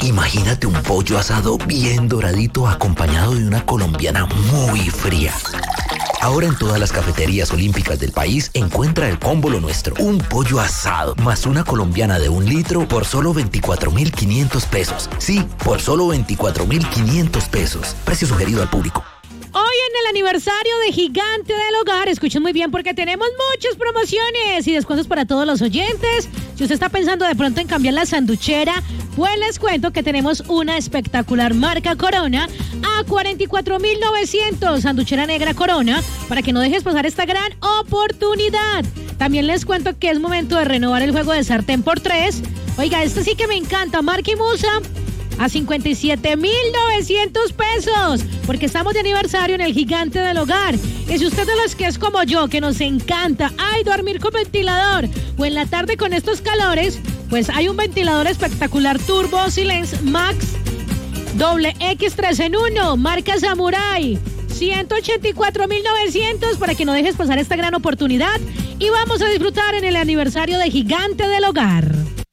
Imagínate un pollo asado bien doradito acompañado de una colombiana muy fría. Ahora en todas las cafeterías olímpicas del país encuentra el combo Lo Nuestro. Un pollo asado más una colombiana de 1 litro por solo 24.500 pesos. Sí, por solo 24.500 pesos. Precio sugerido al público. Hoy en el aniversario de Gigante del Hogar, escuchen muy bien porque tenemos muchas promociones y descuentos para todos los oyentes. Si usted está pensando de pronto en cambiar la sanduchera, pues les cuento que tenemos una espectacular marca Corona a 44.900, sanduchera negra Corona, para que no dejes pasar esta gran oportunidad. También les cuento que es momento de renovar el juego de sartén por 3. Oiga, este sí que me encanta, marca y Musa, a 57.900 pesos, porque estamos de aniversario en el Gigante del Hogar. Y si usted de los que es como yo, que nos encanta, dormir con ventilador, o en la tarde con estos calores, pues hay un ventilador espectacular Turbo Silence Max doble X3 en 1, marca Samurai, 184.900, para que no dejes pasar esta gran oportunidad. Y vamos a disfrutar en el aniversario de Gigante del Hogar.